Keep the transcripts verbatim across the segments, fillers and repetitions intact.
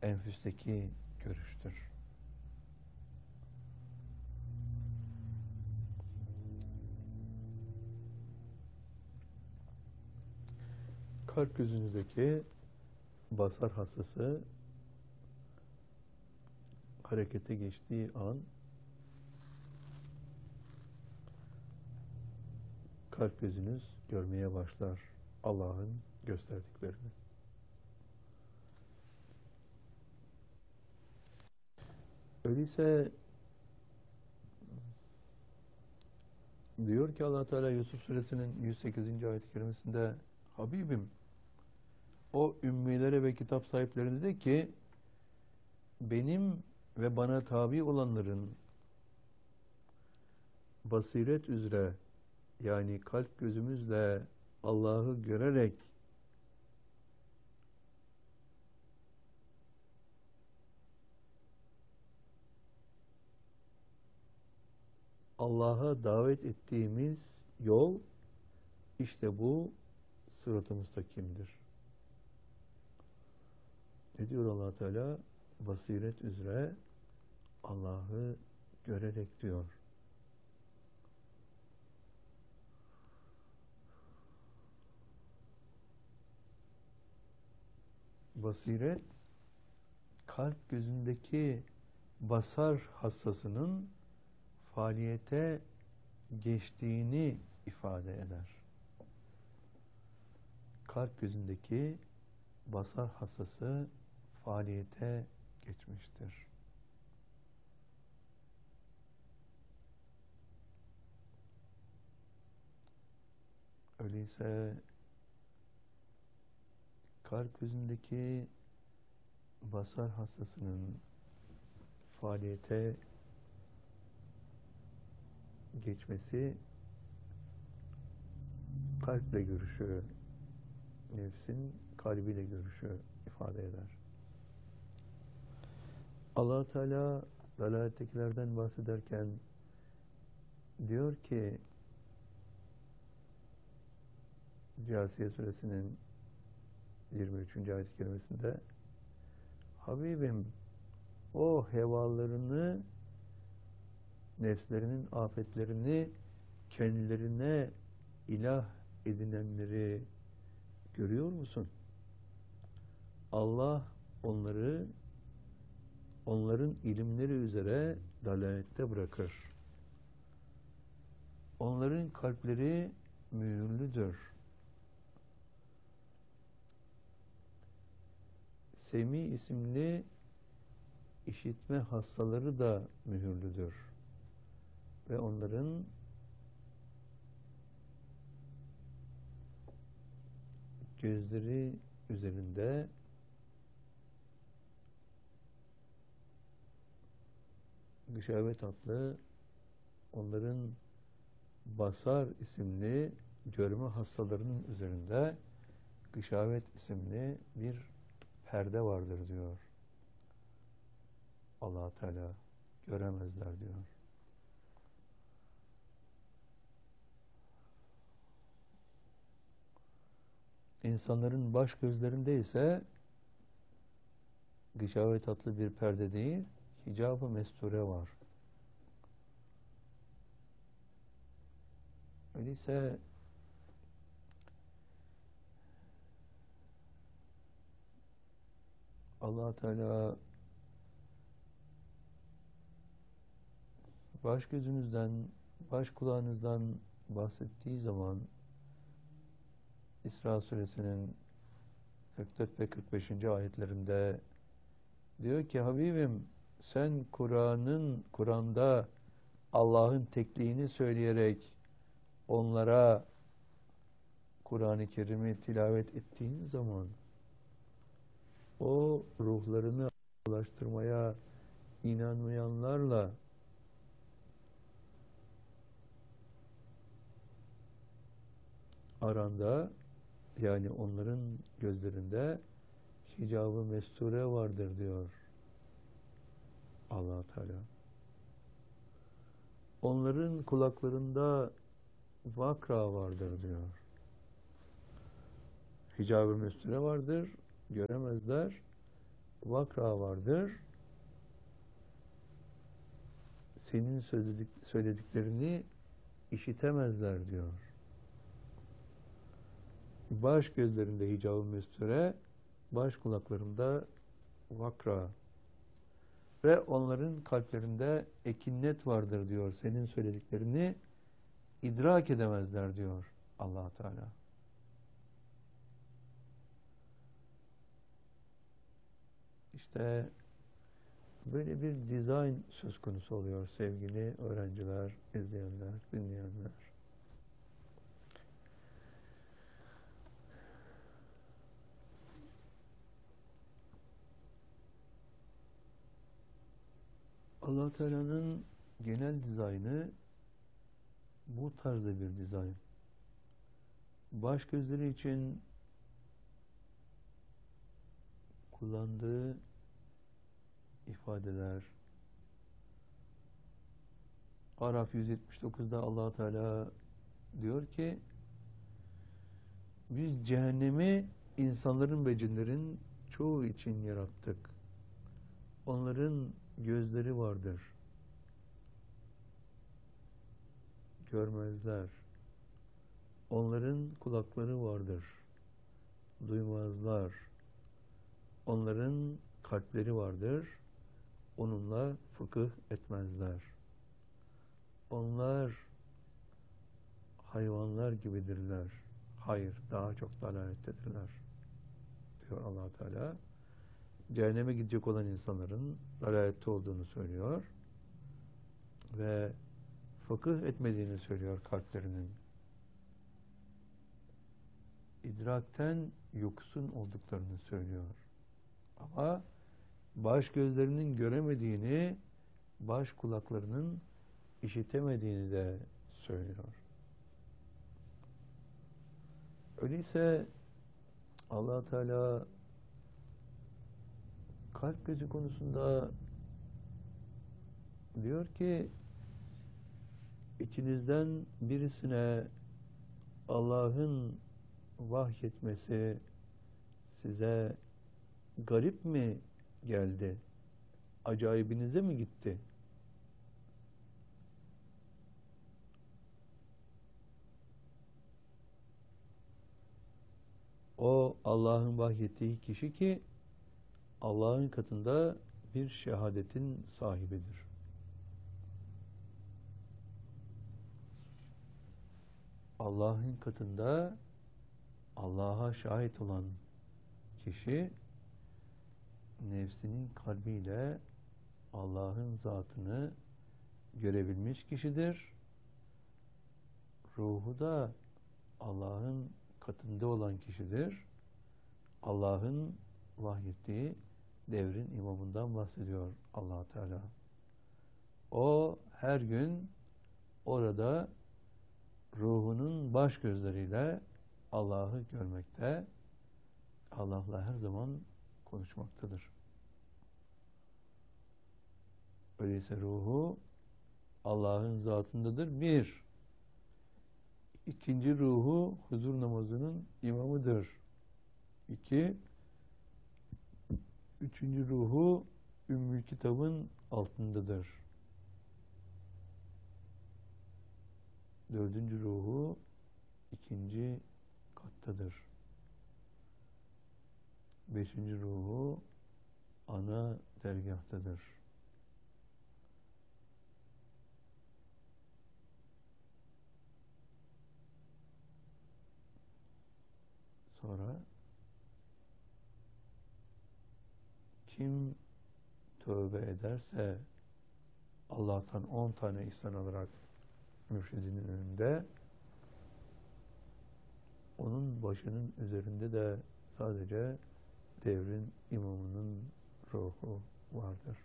enfüsteki görüştür. Kalp gözünüzdeki basar hastası harekete geçtiği an kalp gözünüz görmeye başlar Allah'ın gösterdiklerini. Öyleyse diyor ki Allah Teala Yusuf Suresinin yüz sekizinci ayet-i kerimesinde, Habibim, o ümmilere ve kitap sahiplerine de ki benim ve bana tabi olanların basiret üzere, yani kalp gözümüzle Allah'ı görerek Allah'a davet ettiğimiz yol işte bu sırat-ı müstakimdir. Ne diyor Allah Teala? Basiret üzere Allah'ı görerek diyor. Basiret, kalp gözündeki basar hassasının faaliyete geçtiğini ifade eder. Kalp gözündeki basar hassası faaliyete geçmiştir. Öyleyse kalp gözündeki basar hassasının faaliyete geçmesi kalple görüşü, nefsin kalbiyle görüşü ifade eder. Allah Teala dalalettekilerden bahsederken diyor ki Câsiye Suresinin yirmi üçüncü ayet-i kerimesinde, Habibim, o hevalarını, nefslerinin afetlerini kendilerine ilah edinenleri görüyor musun? Allah onları onların ilimleri üzere dalalette bırakır. Onların kalpleri mühürlüdür. Semi isimli işitme hastaları da mühürlüdür. Ve onların gözleri üzerinde gışavet adlı, onların basar isimli görme hastalarının üzerinde gışavet isimli bir perde vardır diyor Allah Teala. Göremezler diyor. İnsanların baş gözlerinde ise gışavet adlı bir perde değil, hicab-ı mesture var. Öyleyse Allah Teala baş gözünüzden, baş kulağınızdan bahsettiği zaman İsra Suresinin kırk dört ve kırk beşinci ayetlerinde diyor ki, Habibim, sen Kur'an'ın Kur'an'da Allah'ın tekliğini söyleyerek onlara Kur'an-ı Kerim'i tilavet ettiğin zaman o ruhlarını ulaştırmaya inanmayanlarla aranda, yani onların gözlerinde hicab-ı mesture vardır diyor Allah Teala. Onların kulaklarında vakra vardır diyor. Hicab-ı mesture vardır, göremezler. vakra vardır. Senin sözledik, söylediklerini işitemezler diyor. Baş gözlerinde hicab-ı mesture, baş kulaklarında vakra ve onların kalplerinde ekinnet vardır diyor. Senin söylediklerini idrak edemezler diyor Allah Teala. İşte böyle bir dizayn söz konusu oluyor sevgili öğrenciler, izleyenler, dinleyenler. Allah Teala'nın genel dizaynı bu tarzda bir dizayn. Baş gözleri için kullandığı ifadeler, Araf yüz yetmiş dokuzda Allah Teala diyor ki, biz cehennemi insanların ve cinlerin çoğu için yarattık. Onların gözleri vardır. Görmezler. Onların kulakları vardır. Duymazlar. Onların kalpleri vardır. Onunla fıkıh etmezler. Onlar hayvanlar gibidirler. Hayır, daha çok dalalettedirler diyor Allah Teala. Cehenneme gidecek olan insanların dalalette olduğunu söylüyor ve fıkıh etmediğini söylüyor kalplerinin. İdrakten yoksun olduklarını söylüyor. Ama baş gözlerinin göremediğini, baş kulaklarının işitemediğini de söylüyor. Öyleyse Allah Teala kalp gözü konusunda diyor ki, içinizden birisine Allah'ın vahyetmesi size garip mi geldi? Acayibinize mi gitti? O Allah'ın vahyettiği kişi ki Allah'ın katında bir şehadetin sahibidir. Allah'ın katında Allah'a şahit olan kişi nefsinin kalbiyle Allah'ın zatını görebilmiş kişidir. Ruhu da Allah'ın katında olan kişidir. Allah'ın vahyettiği devrin imamından bahsediyor Allah Teala. O her gün orada ruhunun baş gözleriyle Allah'ı görmekte, Allah'la her zaman konuşmaktadır. Öyleyse ruhu Allah'ın zatındadır. Bir. İkinci ruhu huzur namazının imamıdır. İki. Üçüncü ruhu Ümmü Kitab'ın altındadır. Dördüncü ruhu ikinci kattadır. Beşinci ruhu ana dergahtadır. Sonra kim tövbe ederse Allah'tan on tane ihsan alarak mürşidinin önünde, onun başının üzerinde de sadece devrin imamının ruhu vardır.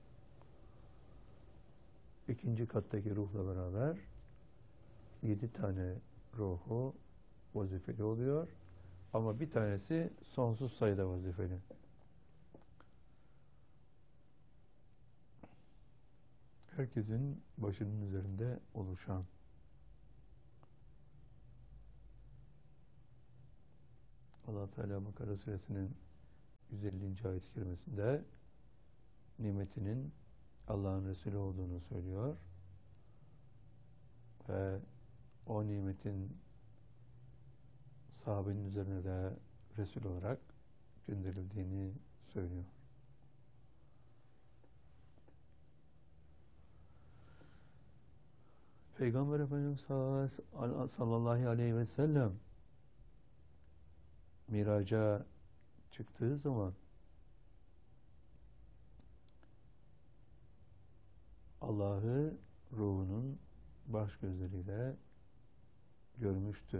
İkinci kattaki ruhla beraber yedi tane ruhu vazifeli oluyor. Ama bir tanesi sonsuz sayıda vazifeli. Herkesin başının üzerinde oluşan. Allah Teala Bakara Suresinin yüz ellinci ayet-i kerimesinde nimetinin Allah'ın Resulü olduğunu söylüyor ve o nimetin sahabenin üzerine de Resul olarak gönderildiğini söylüyor. Peygamber Efendimiz sallallahu aleyhi ve sellem Miraç'a çıktığı zaman Allah'ı ruhunun baş gözleriyle görmüştü.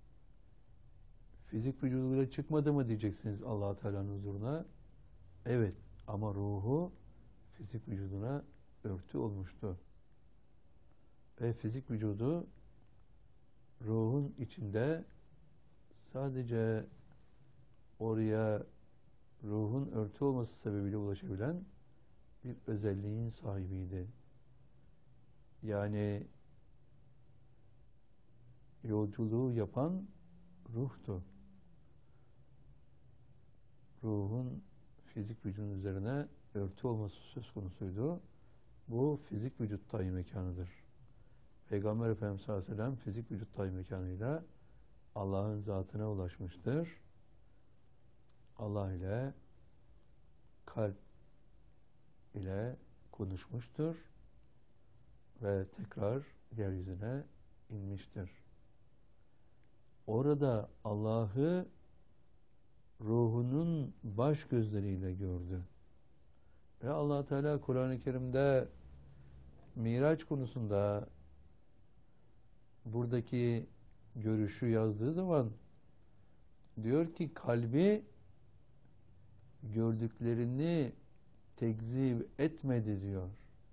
Fizik vücuduyla çıkmadı mı diyeceksiniz Allah Teala'nın huzuruna. Evet, ama ruhu fizik vücuduna örtü olmuştu. Ve fizik vücudu ruhun içinde sadece oraya ruhun örtü olması sebebiyle ulaşabilen bir özelliğin sahibiydi. Yani yolculuğu yapan ruhtu. Ruhun fizik vücudun üzerine örtü olması söz konusuydu. Bu fizik vücut tayi mekanıdır. Peygamber Efendimiz sallallahu aleyhi ve sellem fizik vücut tayi mekanıyla Allah'ın zatına ulaşmıştır. Allah ile kalp ile konuşmuştur ve tekrar yeryüzüne inmiştir. Orada Allah'ı ruhunun baş gözleriyle gördü. Ve Allah Teala Kur'an-ı Kerim'de Miraç konusunda buradaki görüşü yazdığı zaman diyor ki kalbi gördüklerini tekzip etmedi diyor.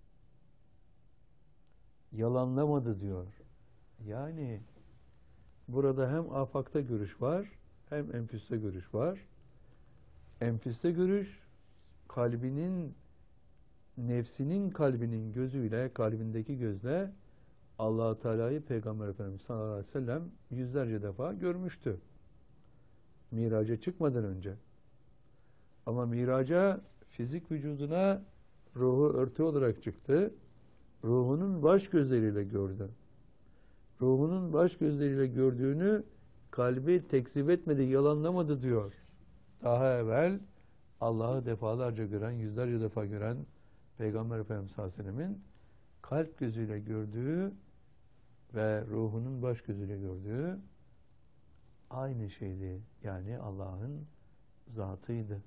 Yalanlamadı diyor. Yani burada hem afakta görüş var, hem enfüste görüş var. Enfüste görüş, kalbinin, nefsinin kalbinin gözüyle, kalbindeki gözle Allah-u Teala'yı Peygamber Efendimiz sallallahu aleyhi ve sellem yüzlerce defa görmüştü. Miraca çıkmadan önce. Ama miraca fizik vücuduna ruhu örtü olarak çıktı. Ruhunun baş gözleriyle gördü. Ruhunun baş gözleriyle gördüğünü kalbi tekzip etmedi, yalanlamadı diyor. Daha evvel Allah'ı defalarca gören, yüzlerce defa gören Peygamber Efendimiz sallallahu aleyhi ve sellemin kalp gözüyle gördüğü ve ruhunun baş gözüyle gördüğü aynı şeydi. Yani Allah'ın zatıydı.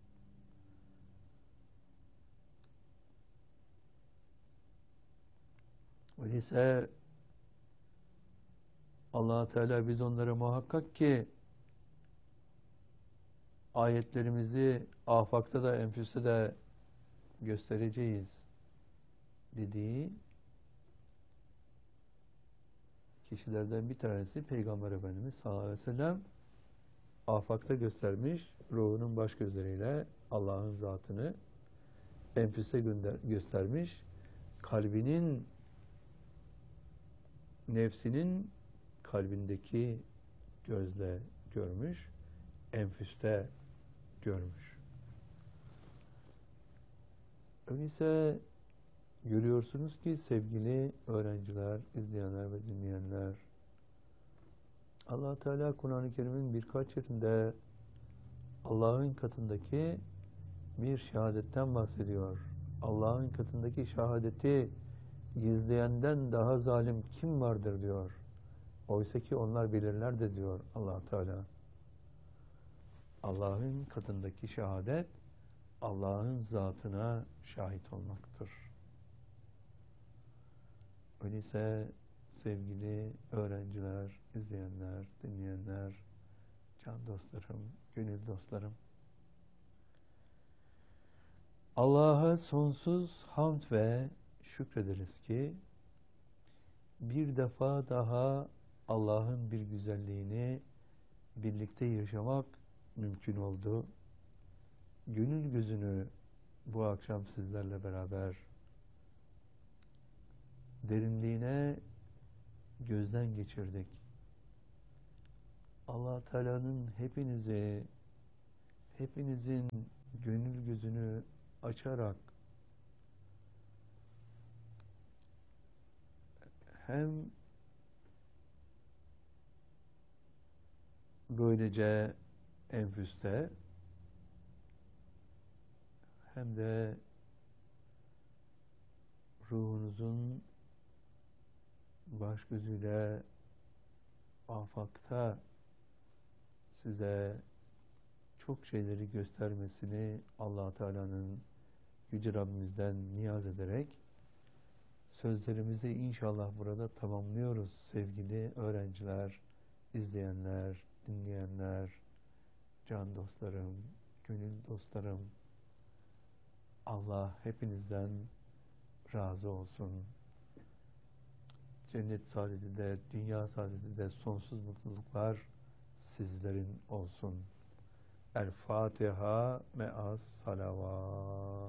Öyleyse Allah Teala biz onlara muhakkak ki ayetlerimizi afakta da enfüste de göstereceğiz dediği kişilerden bir tanesi Peygamber Efendimiz sallallahu aleyhi ve sellem afakta göstermiş, ruhunun baş gözleriyle Allah'ın zatını enfüste göstermiş, kalbinin, nefsinin kalbindeki gözle görmüş, enfüste görmüş. Öyleyse görüyorsunuz ki sevgili öğrenciler, izleyenler ve dinleyenler, Allah Teala Kur'an-ı Kerim'in birkaç yerinde Allah'ın katındaki bir şehadetten bahsediyor. Allah'ın katındaki şehadeti gizleyenden daha zalim kim vardır diyor. Oysa ki onlar bilirler de diyor Allah Teala. Allah'ın katındaki şehadet Allah'ın zatına şahit olmaktır. Öyleyse sevgili öğrenciler, izleyenler, dinleyenler, can dostlarım, gönül dostlarım, Allah'a sonsuz hamd ve şükrederiz ki bir defa daha Allah'ın bir güzelliğini birlikte yaşamak mümkün oldu. Gönül gözünü bu akşam sizlerle beraber derinliğine gözden geçirdik. Allah Teala'nın hepinizi, hepinizin gönül gözünü açarak hem böylece enfüste hem de ruhunuzun baş gözüyle afakta size çok şeyleri göstermesini Allah Teala'nın Yüce Rabbimizden niyaz ederek sözlerimizi inşallah burada tamamlıyoruz sevgili öğrenciler, izleyenler, dinleyenler, can dostlarım, gönül dostlarım. Allah hepinizden razı olsun. Cennet saadeti de, dünya saadeti de sonsuz mutluluklar sizlerin olsun. El Fatiha me'as salavat.